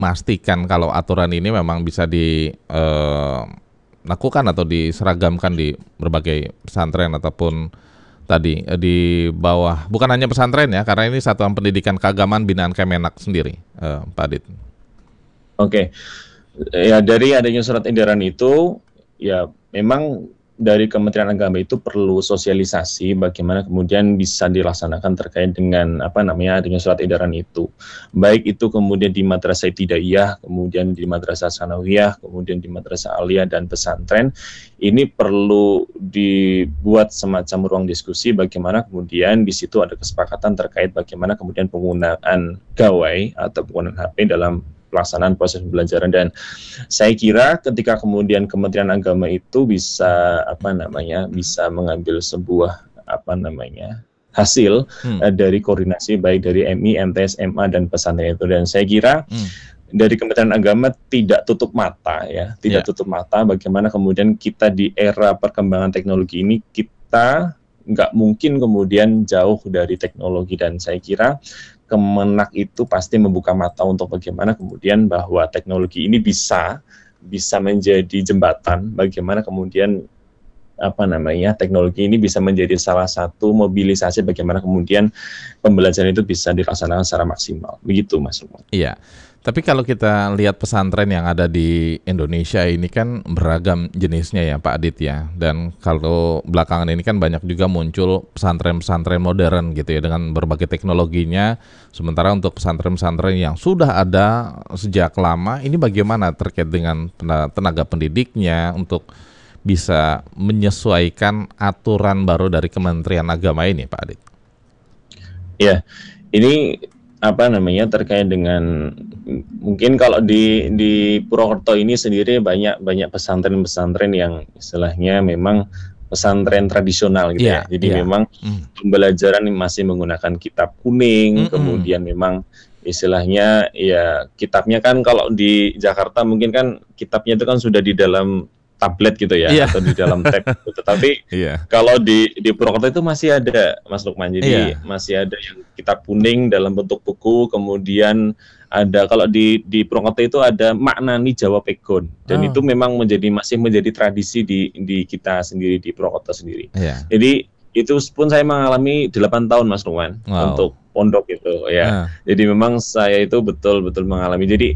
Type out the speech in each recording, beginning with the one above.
memastikan kalau aturan ini memang bisa dilakukan atau diseragamkan di berbagai pesantren ataupun tadi di bawah, bukan hanya pesantren ya, karena ini satuan pendidikan keagamaan binaan Kemenak sendiri, Pak Adit. Oke, ya dari adanya surat edaran itu, ya memang dari Kementerian Agama itu perlu sosialisasi bagaimana kemudian bisa dilaksanakan terkait dengan adanya surat edaran itu. Baik itu kemudian di madrasah ibtidaiyah, kemudian di madrasah sanawiyah, kemudian di madrasah aliyah dan pesantren, ini perlu dibuat semacam ruang diskusi bagaimana kemudian di situ ada kesepakatan terkait bagaimana kemudian penggunaan gawai atau penggunaan HP dalam pelaksanaan proses pembelajaran. Dan saya kira ketika kemudian Kementerian Agama itu bisa bisa mengambil sebuah hasil dari koordinasi baik dari MI, MTS, MA dan pesantren itu, dan saya kira dari Kementerian Agama tidak tutup mata tutup mata bagaimana kemudian kita di era perkembangan teknologi ini kita nggak mungkin kemudian jauh dari teknologi, dan saya kira Kemenak itu pasti membuka mata untuk bagaimana kemudian bahwa teknologi ini bisa menjadi jembatan, bagaimana kemudian teknologi ini bisa menjadi salah satu mobilisasi bagaimana kemudian pembelajaran itu bisa dilaksanakan secara maksimal. Begitu Mas Lukman. Iya. Tapi kalau kita lihat pesantren yang ada di Indonesia ini kan beragam jenisnya ya Pak Adit ya. Dan kalau belakangan ini kan banyak juga muncul pesantren-pesantren modern gitu ya dengan berbagai teknologinya. Sementara untuk pesantren-pesantren yang sudah ada sejak lama, ini bagaimana terkait dengan tenaga pendidiknya untuk bisa menyesuaikan aturan baru dari Kementerian Agama ini Pak Adit? Ya, ini terkait dengan mungkin kalau di Purwokerto ini sendiri banyak pesantren-pesantren yang istilahnya memang pesantren tradisional gitu ya. Jadi memang pembelajaran masih menggunakan kitab kuning, kemudian memang istilahnya ya kitabnya kan kalau di Jakarta mungkin kan kitabnya itu kan sudah di dalam tablet gitu ya, atau di dalam tab gitu. Tetapi kalau di Purwokerto itu masih ada Mas Lukman, jadi masih ada yang kitab kuning dalam bentuk buku, kemudian ada kalau di Purwokerto itu ada maknani Jawa Pegon, dan itu memang masih menjadi tradisi di kita sendiri di Purwokerto sendiri. Jadi itu pun saya mengalami 8 tahun Mas Lukman untuk pondok itu ya. Jadi memang saya itu betul-betul mengalami. Jadi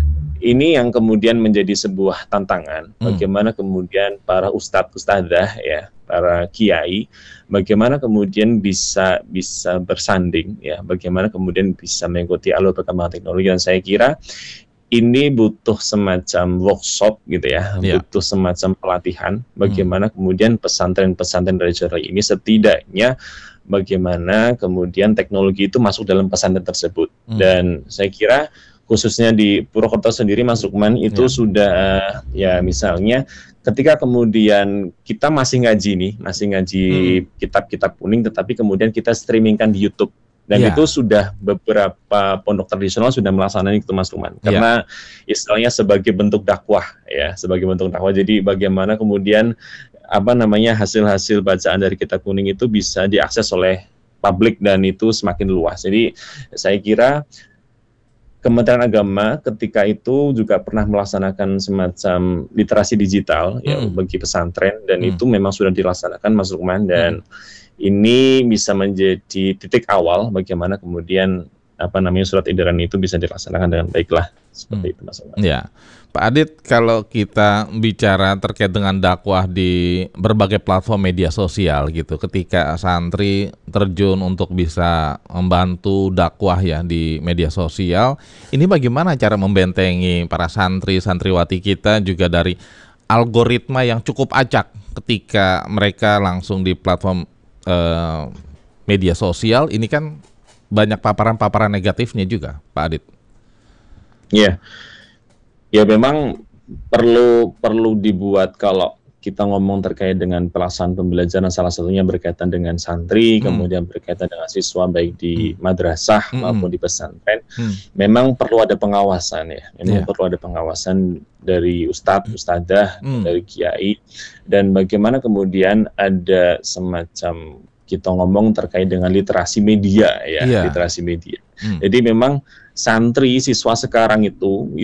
ini yang kemudian menjadi sebuah tantangan, bagaimana kemudian para ustadz-ustadzah ya, para kiai, bagaimana kemudian bisa bersanding ya, bagaimana kemudian bisa mengikuti alur perkembangan teknologi. Dan saya kira ini butuh semacam workshop gitu ya, butuh semacam pelatihan bagaimana kemudian pesantren-pesantren tradisional ini setidaknya bagaimana kemudian teknologi itu masuk dalam pesantren tersebut. Dan saya kira khususnya di Purwokerto sendiri Mas Lukman itu sudah ya misalnya ketika kemudian kita masih ngaji kitab-kitab kuning, tetapi kemudian kita streamingkan di YouTube, dan itu sudah beberapa pondok tradisional sudah melaksanakan itu Mas Lukman, karena istilahnya sebagai bentuk dakwah ya, jadi bagaimana kemudian hasil-hasil bacaan dari kitab kuning itu bisa diakses oleh publik dan itu semakin luas. Jadi saya kira Kementerian Agama ketika itu juga pernah melaksanakan semacam literasi digital ya bagi pesantren, dan itu memang sudah dilaksanakan Mas Lukman, dan ini bisa menjadi titik awal bagaimana kemudian surat edaran itu bisa dilaksanakan dengan baiklah, seperti itu Mas Lukman. Ya, Pak Adit, kalau kita bicara terkait dengan dakwah di berbagai platform media sosial gitu, ketika santri terjun untuk bisa membantu dakwah ya di media sosial, ini bagaimana cara membentengi para santriwati kita juga dari algoritma yang cukup acak ketika mereka langsung di platform media sosial, ini kan banyak paparan-paparan negatifnya juga, Pak Adit. Ya memang perlu dibuat kalau kita ngomong terkait dengan pelaksanaan pembelajaran, salah satunya berkaitan dengan santri, kemudian berkaitan dengan siswa baik di madrasah maupun di pesantren. Memang perlu ada pengawasan ya, perlu ada pengawasan dari ustadz, ustadzah, dari kiai, dan bagaimana kemudian ada semacam kita ngomong terkait dengan literasi media ya, literasi media. Jadi memang santri siswa sekarang itu